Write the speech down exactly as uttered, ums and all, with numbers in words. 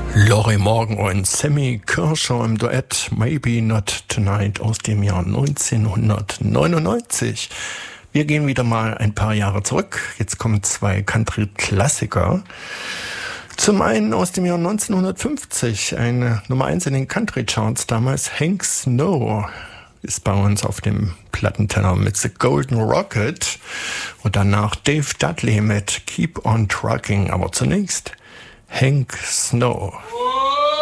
Lori Morgan und Sammy Kershaw im Duett Maybe Not Tonight aus dem Jahr neunzehnhundertneunundneunzig. Wir gehen wieder mal ein paar Jahre zurück. Jetzt kommen zwei Country-Klassiker. Zum einen aus dem Jahr neunzehnhundertfünfzig, eine Nummer eins in den Country-Charts damals, Hank Snow ist bei uns auf dem Plattenteller mit The Golden Rocket und danach Dave Dudley mit Keep on Trucking. Aber zunächst Hank Snow.